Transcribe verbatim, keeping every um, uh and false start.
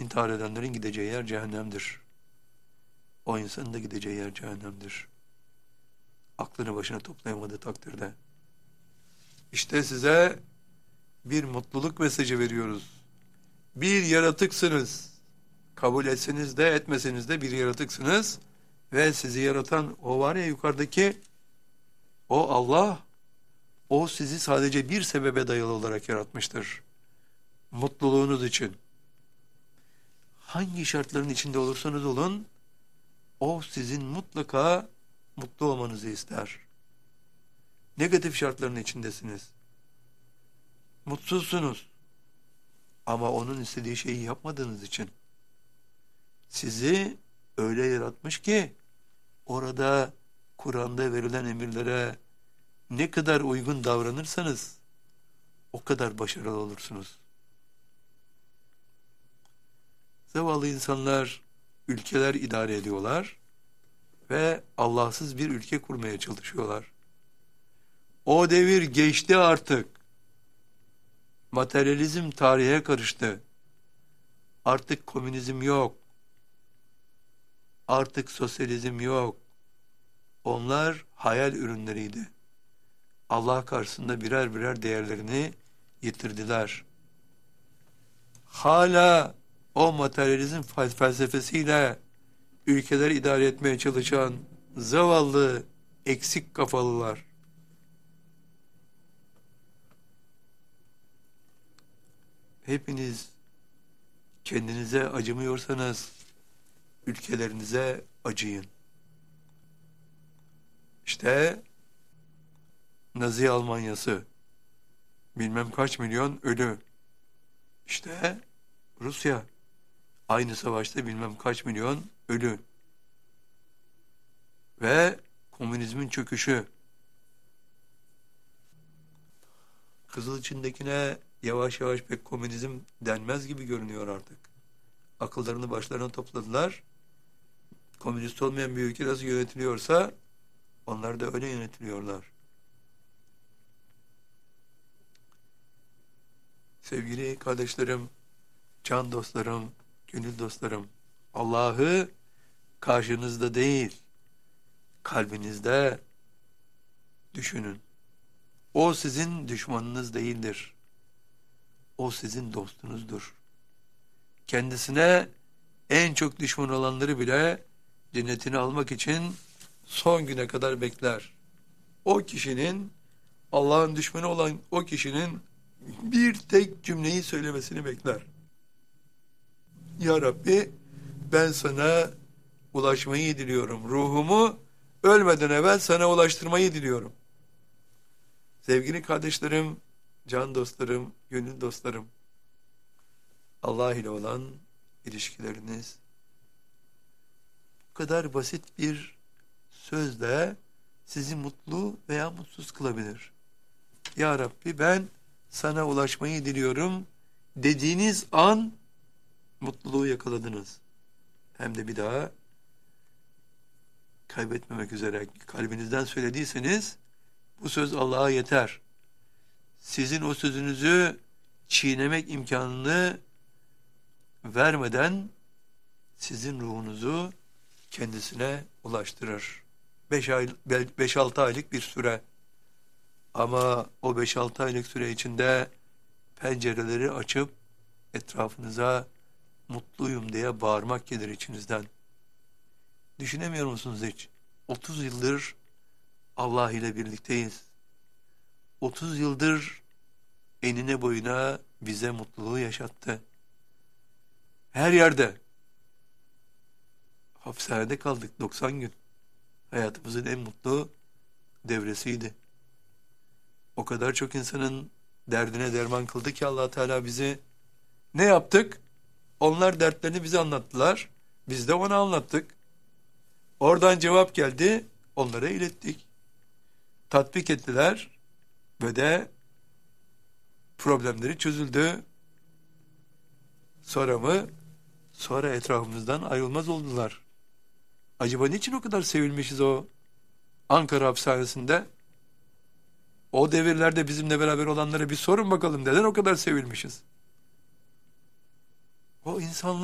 intihar edenlerin gideceği yer cehennemdir. O insanın da gideceği yer cehennemdir. Aklını başına toplayamadığı takdirde. İşte size bir mutluluk mesajı veriyoruz. Bir yaratıksınız. Kabul etseniz de etmeseniz de bir yaratıksınız. Ve sizi yaratan o var ya yukarıdaki, o Allah, o sizi sadece bir sebebe dayalı olarak yaratmıştır. Mutluluğunuz için. Hangi şartların içinde olursanız olun, o sizin mutlaka mutlu olmanızı ister. Negatif şartların içindesiniz. Mutsuzsunuz. Ama onun istediği şeyi yapmadığınız için sizi öyle yaratmış ki orada Kur'an'da verilen emirlere ne kadar uygun davranırsanız o kadar başarılı olursunuz. Zavallı insanlar ülkeler idare ediyorlar ve Allahsız bir ülke kurmaya çalışıyorlar. O devir geçti artık. Materyalizm tarihe karıştı. Artık komünizm yok. Artık sosyalizm yok. Onlar hayal ürünleriydi. Allah karşısında birer birer değerlerini yitirdiler. Hala o materyalizm felsefesiyle ülkeler idare etmeye çalışan zavallı eksik kafalılar. Hepiniz kendinize acımıyorsanız ülkelerinize acıyın. İşte Nazi Almanyası, bilmem kaç milyon ölü. İşte Rusya, aynı savaşta bilmem kaç milyon ölü. Ve komünizmin çöküşü. Kızıl Çin'dekine yavaş yavaş pek komünizm denmez gibi görünüyor artık. Akıllarını başlarına topladılar. Komünist olmayan bir ülke nasıl yönetiliyorsa onlar da öyle yönetiliyorlar. Sevgili kardeşlerim, can dostlarım, gönül dostlarım, Allah'ı karşınızda değil, kalbinizde düşünün. O sizin düşmanınız değildir. O sizin dostunuzdur. Kendisine en çok düşman olanları bile cennetini almak için son güne kadar bekler. O kişinin, Allah'ın düşmanı olan o kişinin bir tek cümleyi söylemesini bekler. Ya Rabbi, ben sana ulaşmayı diliyorum. Ruhumu ölmeden evvel sana ulaştırmayı diliyorum. Sevgili kardeşlerim, can dostlarım, gönül dostlarım, Allah ile olan ilişkileriniz bu kadar basit bir sözle sizi mutlu veya mutsuz kılabilir. Ya Rabbi, ben sana ulaşmayı diliyorum dediğiniz an mutluluğu yakaladınız. Hem de bir daha kaybetmemek üzere kalbinizden söylediyseniz bu söz Allah'a yeter. Sizin o sözünüzü çiğnemek imkanını vermeden sizin ruhunuzu kendisine ulaştırır. Beş ay, beş altı aylık bir süre. Ama o beş altı aylık süre içinde pencereleri açıp etrafınıza mutluyum diye bağırmak gelir içinizden. Düşünemiyor musunuz hiç? otuz yıldır Allah ile birlikteyiz. otuz yıldır enine boyuna bize mutluluğu yaşattı. Her yerde. Hapishanede kaldık doksan gün. Hayatımızın en mutlu devresiydi. O kadar çok insanın derdine derman kıldı ki Allah Teala bizi. Ne yaptık? Onlar dertlerini bize anlattılar. Biz de ona anlattık. Oradan cevap geldi. Onlara ilettik. Tatbik ettiler. Ve de problemleri çözüldü. Sonra mı? Sonra etrafımızdan ayrılmaz oldular. Acaba niçin o kadar sevilmişiz o Ankara hapishanesinde? O devirlerde bizimle beraber olanlara bir sorun bakalım, neden o kadar sevilmişiz? O insanlar